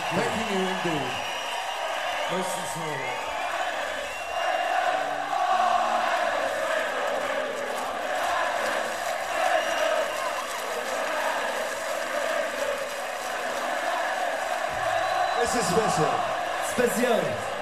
Thank you indeed. Merci so. This is special. Spécial.